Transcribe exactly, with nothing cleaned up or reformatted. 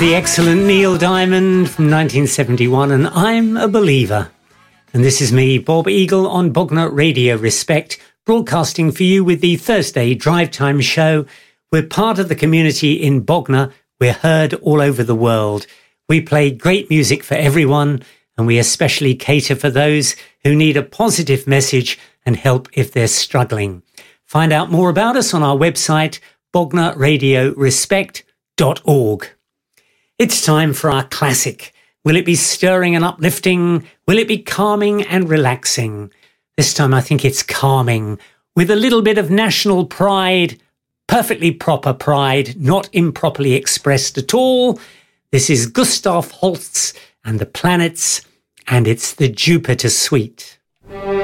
The excellent Neil Diamond from nineteen seventy-one, and I'm a Believer. And this is me, Bob Eagle, on Bognor Radio Respect, broadcasting for you with the Thursday Drive Time Show. We're part of the community in Bognor. We're heard all over the world. We play great music for everyone, and we especially cater for those who need a positive message and help if they're struggling. Find out more about us on our website, bognor radio respect dot org. It's time for our classic. Will it be stirring and uplifting? Will it be calming and relaxing? This time I think it's calming, with a little bit of national pride, perfectly proper pride, not improperly expressed at all. This is Gustav Holst and the Planets, and it's the Jupiter Suite.